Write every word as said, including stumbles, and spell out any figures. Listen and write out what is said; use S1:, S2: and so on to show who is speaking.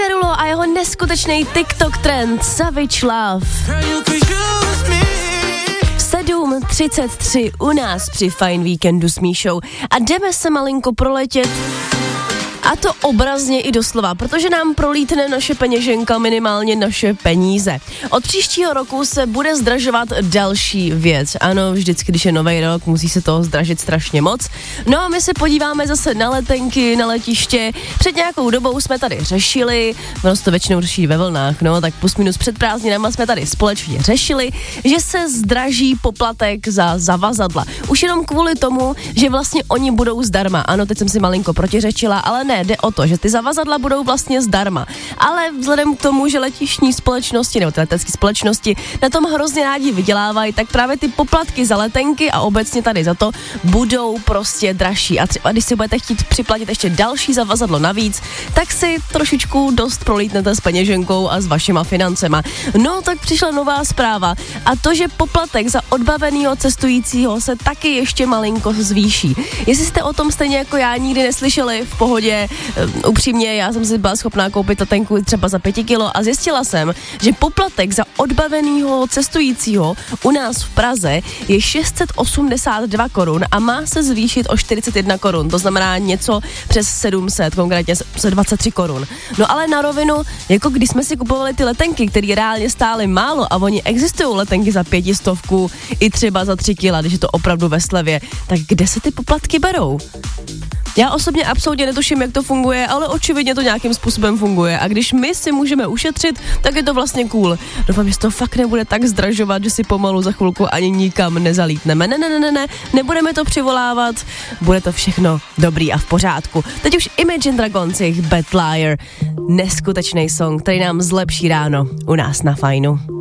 S1: Derulo a jeho neskutečný TikTok trend Savage Love. sedm třicet tři u nás při Fajn víkendu s Míšou a jdeme se malinko proletět. A to obrazně i doslova, protože nám prolítne naše peněženka, minimálně naše peníze. Od příštího roku se bude zdražovat další věc. Ano, vždycky, když je nový rok, musí se toho zdražit strašně moc. No a my se podíváme zase na letenky, na letiště. Před nějakou dobou jsme tady řešili, ono to většinou řeší ve vlnách, no, tak plus minus před prázdninama jsme tady společně řešili, že se zdraží poplatek za zavazadla. Už jenom kvůli tomu, že vlastně oni budou zdarma. Ano, teď jsem si malinko protiřečila, ale ne, jde o to, že ty zavazadla budou vlastně zdarma. Ale vzhledem k tomu, že letištní společnosti nebo ty letecké společnosti na tom hrozně rádi vydělávají, tak právě ty poplatky za letenky a obecně tady za to budou prostě dražší. A třeba když si budete chtít připlatit ještě další zavazadlo navíc, tak si trošičku dost prolítnete s peněženkou a s vašima financema. No, tak přišla nová zpráva a to, že poplatek za odbavenýho cestujícího se taky ještě malinko zvýší. Jestli jste o tom stejně jako já nikdy neslyšeli, v pohodě. Uh, upřímně, já jsem si byla schopná koupit letenku třeba za pěti kilo a zjistila jsem, že poplatek za odbavenýho cestujícího u nás v Praze je šest set osmdesát dva korun a má se zvýšit o čtyřicet jedna korun, to znamená něco přes sedm set, konkrétně dvacet tři korun. No ale na rovinu, jako když jsme si kupovali ty letenky, které reálně stály málo a oni existují letenky za pětistovku i třeba za tři kila, když je to opravdu ve slevě, tak kde se ty poplatky berou? Já osobně absolutně netuším, jak to funguje, ale očividně to nějakým způsobem funguje a když my si můžeme ušetřit, tak je to vlastně cool. Doufám, že to fakt nebude tak zdražovat, že si pomalu za chvilku ani nikam nezalítneme. Ne, ne, ne, ne, ne, nebudeme to přivolávat, bude to všechno dobrý a v pořádku. Teď už Imagine Dragons, jejich Bad Liar, neskutečný song, který nám zlepší ráno u nás na Fajnu.